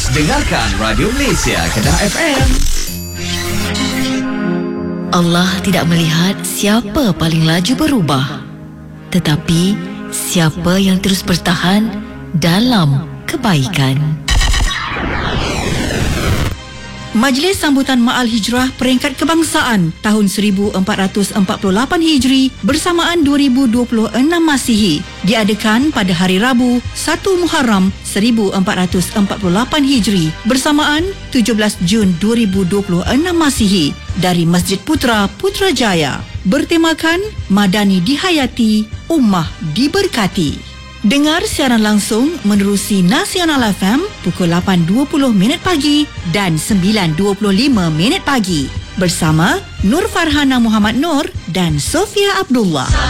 Terus dengarkan Radio Malaysia Kedah FM. Allah tidak melihat siapa paling laju berubah, tetapi siapa yang terus bertahan dalam kebaikan. Majlis Sambutan Ma'al Hijrah Peringkat Kebangsaan tahun 1448 Hijri bersamaan 2026 Masihi diadakan pada hari Rabu 1 Muharram 1448 Hijri bersamaan 17 Jun 2026 Masihi dari Masjid Putra Putrajaya, bertemakan Madani dihayati, Ummah diberkati. Dengar siaran langsung menerusi Nasional FM pukul 8.20 pagi dan 9.25 pagi bersama Nur Farhana Muhammad Nur dan Sofia Abdullah.